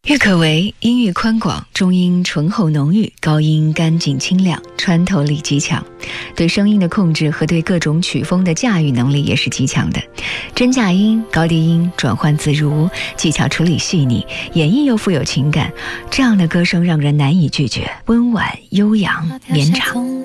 郁可唯音域宽广，中音醇厚浓郁，高音干净清亮，穿透力极强，对声音的控制和对各种曲风的驾驭能力也是极强的。真假音、高低音转换自如，技巧处理细腻，演绎又富有情感，这样的歌声让人难以拒绝，温婉悠扬绵长。